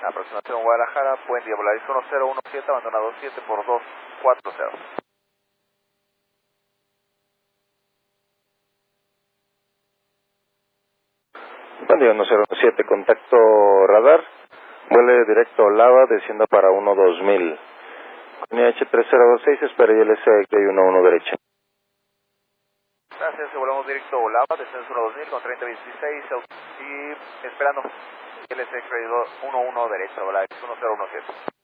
Aproximación Guadalajara, buen día, Volaris 1017, abandonado 7 por 240. Buen día, 107, contacto radar, vuele directo Lava, descienda para 12000. Con IH3026, espera ILS que hay 11 derecha. Gracias, volvemos directo Lava, descenso 2000 con 3016 y esperando ILS 11 derecha, Volaris 1017.